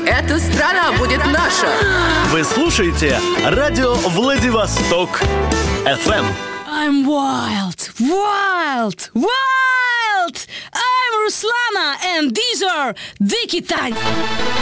эта страна будет наша. Вы слушаете радио Владивосток FM. I'm wild, wild, wild! I'm Ruslana, and these are Dicky Tank.